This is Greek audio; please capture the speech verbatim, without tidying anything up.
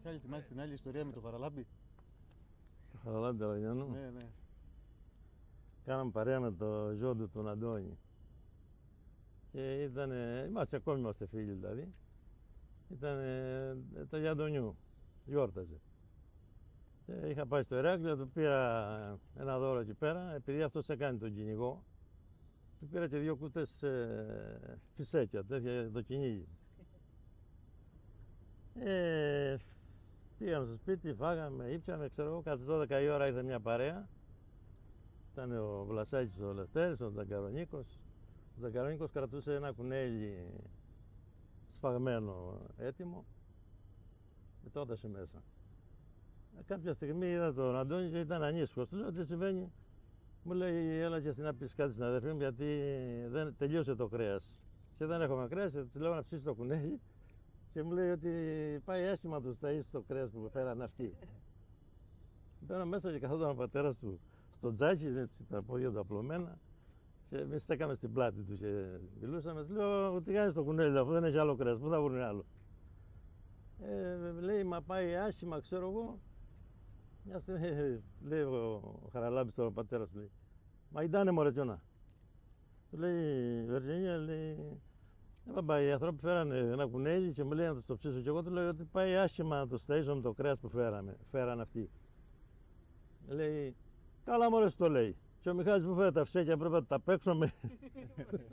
Έχει άλλη θυμάσαι την άλλη ιστορία με το Χαραλάμπη. Το Χαραλάμπη του Αραγιάννου. Ναι, ναι. Κάναμε παρέα με το γιο του τον Αντώνη. Και ήταν, είμαστε ακόμη είμαστε φίλοι δηλαδή. Ήταν το Γιαντονιού, γιόρταζε. Και είχα πάει στο Ηράκλειο, του πήρα ένα δώρο εκεί πέρα, επειδή αυτός έκανε τον κυνηγό. Του πήρα και δύο κούτες ε, φυσέκια, τέτοια το κυνήγι. Ε, πήγαμε στο σπίτι, φάγαμε, ήπιαμε, ξέρω εγώ, κάθε δώδεκα η ώρα ήρθε μια παρέα. Ήταν ο Βλασάκης ο Λευτέρης, ο Τζαγκαρονίκος. Ο Τζαγκαρονίκος κρατούσε ένα κουνέλι σφαγμένο έτοιμο και το έδωσε μέσα. Ε, κάποια στιγμή είδα τον Αντώνη και ήταν ανήσυχος. Του λέω τι συμβαίνει. Μου λέει έλα και εσύ να πεις κάτι στην αδερφή μου γιατί δεν τελείωσε το κρέας. Και δεν έχουμε κρέας, της λέω να ψήσει το κουνέλι και μου λέει ότι πάει άσχημα τους ταΐσεις το κρέας που φέρανε αυτοί. Μπαίνω μέσα και καθόταν ο πατέρας του στο τζάκι, έτσι, τα πόδια του απλωμένα. Και εμείς στέκαμε στην πλάτη του και μιλούσαμε. Λέω: τι κάνεις το κουνέλι, αφού δεν έχει άλλο κρέας, πού θα βρουν άλλο. Ε, λέει: μα πάει άσχημα, ξέρω εγώ. Μια στιγμή λέει ο Χαραλάμπης τώρα ο πατέρας του, λέει: μα ητάνε μωρέ κιόνα. Του λέει: Βεργενία, λέει: ε, μπαμπά, οι άνθρωποι φέρανε ένα κουνέλι και μου λέει να το ψήσω. Και εγώ του λέω ότι πάει άσχημα να το σταΐσω με το κρέας που φέραμε, φέραν αυτοί. Λέει: καλά μωρέ σου το λέει. Και ο Μιχάλης που φέρε τα φυσέκια πρέπει να τα παίξουμε.